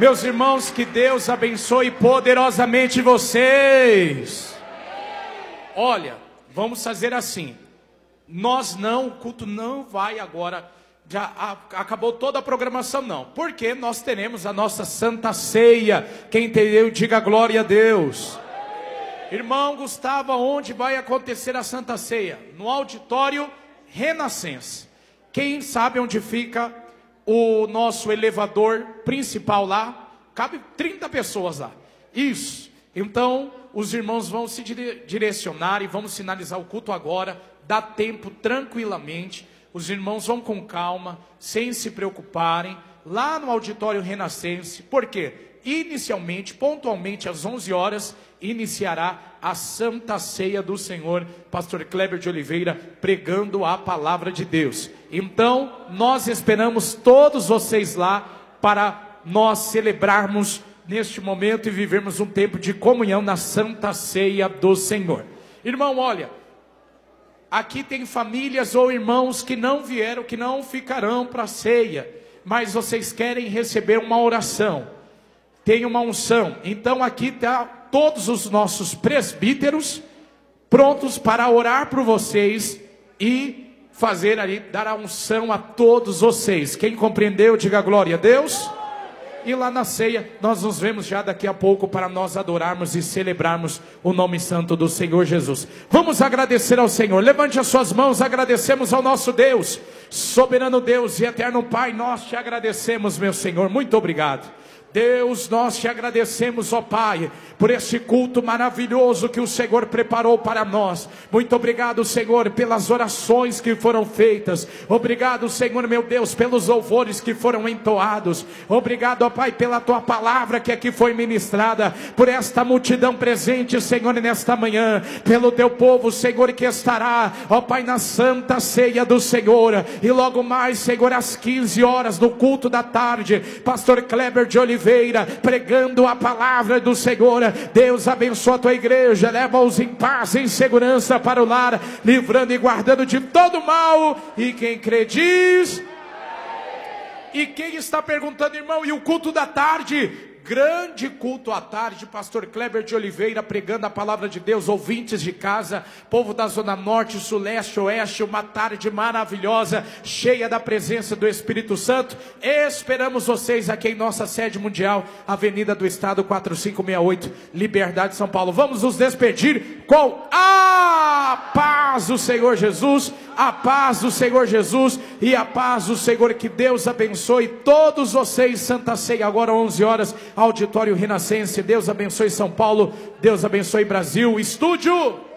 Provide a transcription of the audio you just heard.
Meus irmãos, que Deus abençoe poderosamente vocês. Olha, vamos fazer assim. O culto não vai agora, já acabou toda a programação não. Porque nós teremos a nossa Santa Ceia. Quem entendeu, diga glória a Deus. Irmão Gustavo, onde vai acontecer a Santa Ceia? No auditório Renascença. Quem sabe onde fica o nosso elevador principal lá? Cabe 30 pessoas lá. Isso. Então, os irmãos vão se direcionar e vamos finalizar o culto agora. Dá tempo tranquilamente. Os irmãos vão com calma, sem se preocuparem, lá no auditório Renascença. Por quê? Inicialmente, pontualmente às 11 horas, iniciará a Santa Ceia do Senhor, pastor Kleber de Oliveira, pregando a palavra de Deus. Então, nós esperamos todos vocês lá, para nós celebrarmos neste momento e vivermos um tempo de comunhão na Santa Ceia do Senhor. Irmão, olha, aqui tem famílias ou irmãos que não vieram, que não ficarão para a ceia, mas vocês querem receber uma oração, tem uma unção. Então aqui está todos os nossos presbíteros prontos para orar por vocês e fazer ali, dar a unção a todos vocês. Quem compreendeu, diga glória a Deus. E lá na ceia, nós nos vemos já daqui a pouco para nós adorarmos e celebrarmos o nome santo do Senhor Jesus. Vamos agradecer ao Senhor. Levante as suas mãos, agradecemos ao nosso Deus, soberano Deus e eterno Pai. Nós te agradecemos, meu Senhor, muito obrigado. Deus, nós te agradecemos, ó Pai, por este culto maravilhoso que o Senhor preparou para nós. Muito obrigado, Senhor, pelas orações que foram feitas. Obrigado, Senhor, meu Deus, pelos louvores que foram entoados. Obrigado, ó Pai, pela tua palavra que aqui foi ministrada, por esta multidão presente, Senhor, nesta manhã, pelo teu povo, Senhor, que estará, ó Pai, na Santa Ceia do Senhor. E logo mais, Senhor, às 15 horas, no culto da tarde, pastor Kleber de Oliveira pregando a palavra do Senhor. Deus abençoa a tua igreja, leva-os em paz, em segurança para o lar, livrando e guardando de todo mal. E quem crê diz. E quem está perguntando, irmão, e o culto da tarde? Grande culto à tarde, pastor Kleber de Oliveira pregando a palavra de Deus, ouvintes de casa, povo da zona norte, sul, leste, oeste, uma tarde maravilhosa, cheia da presença do Espírito Santo. Esperamos vocês aqui em nossa sede mundial, Avenida do Estado 4568, Liberdade, São Paulo. Vamos nos despedir com a paz do Senhor Jesus, a paz do Senhor Jesus e a paz do Senhor. Que Deus abençoe todos vocês. Santa Ceia agora 11 horas, auditório Renascença. Deus abençoe São Paulo, Deus abençoe Brasil. Estúdio.